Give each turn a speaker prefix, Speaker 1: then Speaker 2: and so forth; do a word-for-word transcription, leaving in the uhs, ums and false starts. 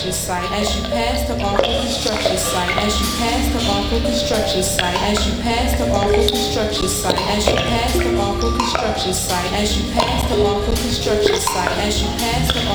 Speaker 1: construction site, as you pass the awful construction site, as you pass the awful construction site, as you pass the awful construction site, as you pass the awful construction site, as you pass the awful construction site, as you pass the